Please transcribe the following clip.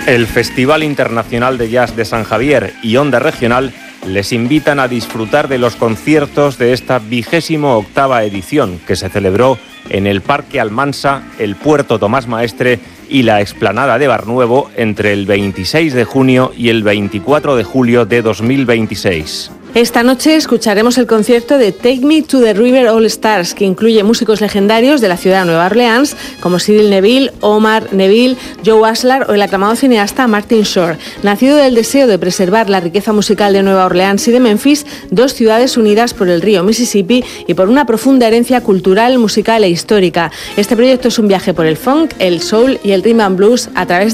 El Festival Internacional de Jazz de San Javier y Onda Regional les invitan a disfrutar de los conciertos de esta 28ª edición que se celebró en el Parque Almansa, el Puerto Tomás Maestre y la Explanada de Barnuevo entre el 26 de junio y el 24 de julio de 2026. Esta noche escucharemos el concierto de Take Me to the River All Stars, que incluye músicos legendarios de la ciudad de Nueva Orleans, como Cyril Neville, Omar Neville, Joe Aslar o el aclamado cineasta Martin Short. Nacido del deseo de preservar la riqueza musical de Nueva Orleans y de Memphis, dos ciudades unidas por el río Mississippi y por una profunda herencia cultural, musical e histórica. Este proyecto es un viaje por el funk, el soul y el rhythm and blues a través